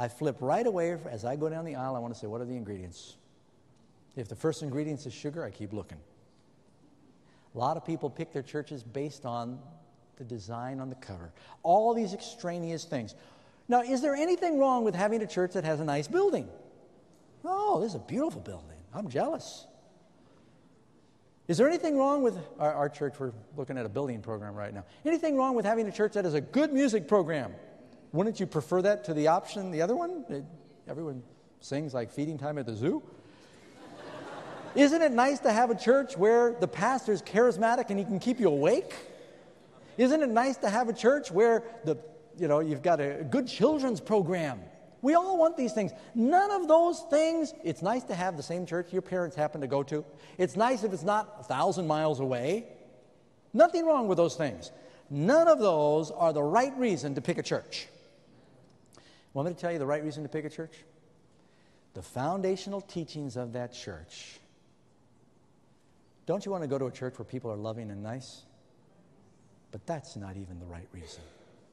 I flip right away. As I go down the aisle, I want to say, what are the ingredients? If the first ingredient is sugar, I keep looking. A lot of people pick their churches based on the design on the cover. All these extraneous things. Now, is there anything wrong with having a church that has a nice building? Oh, this is a beautiful building. I'm jealous. Is there anything wrong with our church? We're looking at a building program right now. Anything wrong with having a church that has a good music program? Wouldn't you prefer that to the option, the other one? Everyone sings like feeding time at the zoo. Isn't it nice to have a church where the pastor's charismatic and he can keep you awake? Isn't it nice to have a church where you've got a good children's program? We all want these things. None of those things, it's nice to have the same church your parents happen to go to. It's nice if it's not 1,000 miles away. Nothing wrong with those things. None of those are the right reason to pick a church. Want me to tell you the right reason to pick a church? The foundational teachings of that church. Don't you want to go to a church where people are loving and nice? But that's not even the right reason.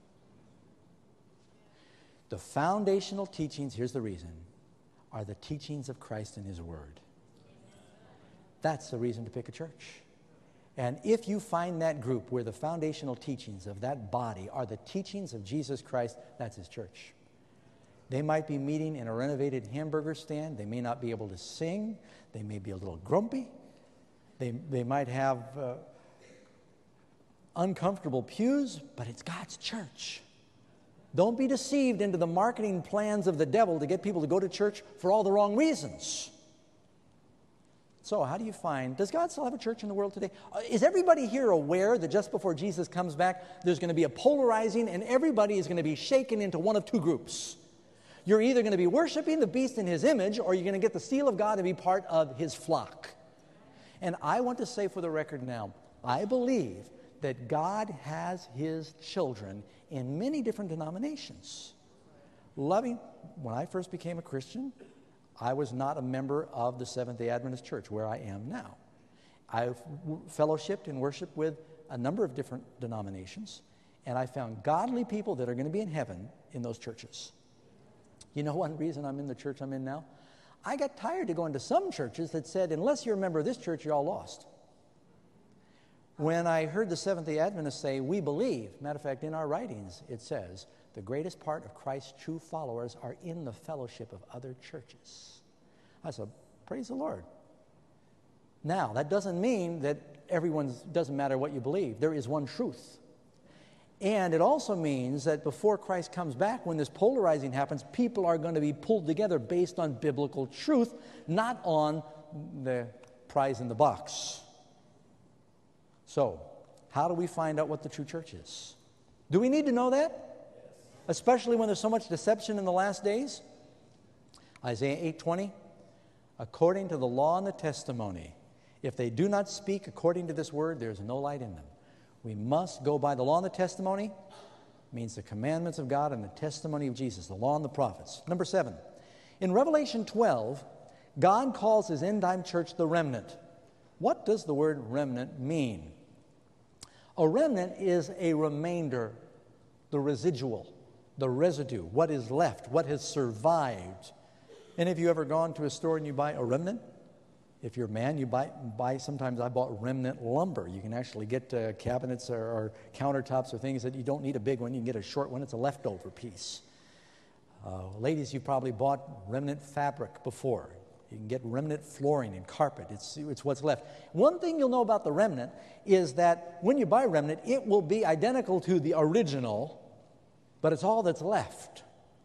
The foundational teachings, here's the reason, are the teachings of Christ and His Word. That's the reason to pick a church. And if you find that group where the foundational teachings of that body are the teachings of Jesus Christ, that's His church. They might be meeting in a renovated hamburger stand. They may not be able to sing. They may be a little grumpy. They might have uncomfortable pews, but it's God's church. Don't be deceived into the marketing plans of the devil to get people to go to church for all the wrong reasons. So how do you find, does God still have a church in the world today? Is everybody here aware that just before Jesus comes back, there's going to be a polarizing and everybody is going to be shaken into one of two groups? You're either going to be worshiping the beast in his image or you're going to get the seal of God and be part of his flock. And I want to say for the record now, I believe that God has his children in many different denominations. When I first became a Christian, I was not a member of the Seventh-day Adventist Church, where I am now. I've fellowshipped and worshiped with a number of different denominations, and I found godly people that are going to be in heaven in those churches. You know one reason I'm in the church I'm in now? I got tired of going to some churches that said, unless you're a member of this church, you're all lost. When I heard the Seventh-day Adventists say, we believe, matter of fact, in our writings, it says, the greatest part of Christ's true followers are in the fellowship of other churches. I said, praise the Lord. Now, that doesn't mean that doesn't matter what you believe. There is one truth. And it also means that before Christ comes back, when this polarizing happens, people are going to be pulled together based on biblical truth, not on the prize in the box. So, how do we find out what the true church is? Do we need to know that? Especially when there's so much deception in the last days? Isaiah 8:20, according to the law and the testimony, if they do not speak according to this word, there is no light in them. We must go by the law and the testimony, means the commandments of God and the testimony of Jesus, the law and the prophets. Number 7, in Revelation 12, God calls his end-time church the remnant. What does the word remnant mean? A remnant is a remainder, the residual, the residue, what is left, what has survived. Any of you ever gone to a store and you buy a remnant? If you're a man, you buy sometimes I bought remnant lumber. You can actually get cabinets or countertops or things that you don't need a big one. You can get a short one. It's a leftover piece. Ladies, you probably bought remnant fabric before. You can get remnant flooring and carpet. It's what's left. One thing you'll know about the remnant is that when you buy remnant, it will be identical to the original, but it's all that's left.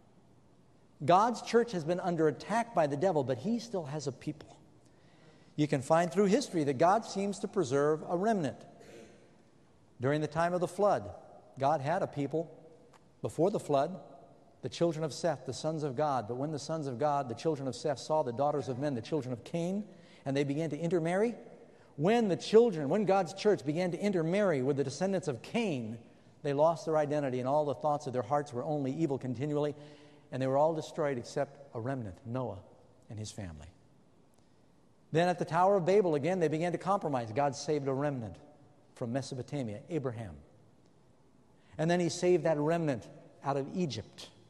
God's church has been under attack by the devil, but he still has a people. You can find through history that God seems to preserve a remnant. During the time of the flood, God had a people before the flood, the children of Seth, the sons of God. But when the sons of God, the children of Seth, saw the daughters of men, the children of Cain, and they began to intermarry, when God's church began to intermarry with the descendants of Cain, they lost their identity, and all the thoughts of their hearts were only evil continually, and they were all destroyed except a remnant, Noah and his family. Then at the Tower of Babel, again, they began to compromise. God saved a remnant from Mesopotamia, Abraham. And then he saved that remnant out of Egypt.